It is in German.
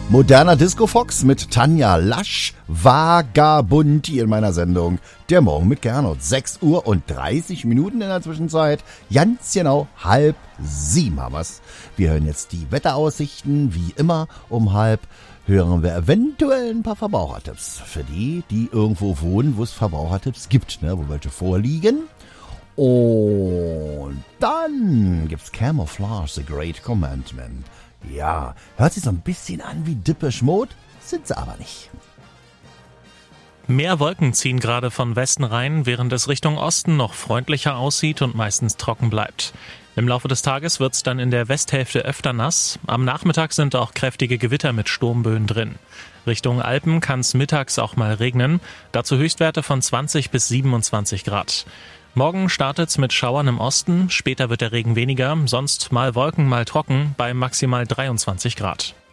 Moderner Disco-Fox mit Tanja Lasch, Vagabundi in meiner Sendung. Der Morgen mit Gernot. 6:30 in der Zwischenzeit. Ganz genau 6:30 haben wir's. Wir hören jetzt die Wetteraussichten. Wie immer um 6:30 hören wir eventuell ein paar Verbrauchertipps. Für die irgendwo wohnen, wo es Verbrauchertipps gibt, ne, wo welche vorliegen. Und dann gibt's Camouflage, The Great Commandment. Ja, hört sich so ein bisschen an wie Depeche Mode, sind sie aber nicht. Mehr Wolken ziehen gerade von Westen rein, während es Richtung Osten noch freundlicher aussieht und meistens trocken bleibt. Im Laufe des Tages wird's dann in der Westhälfte öfter nass. Am Nachmittag sind auch kräftige Gewitter mit Sturmböen drin. Richtung Alpen kann's mittags auch mal regnen, dazu Höchstwerte von 20 bis 27 Grad. Morgen startet's mit Schauern im Osten, später wird der Regen weniger, sonst mal Wolken, mal trocken bei maximal 23 Grad.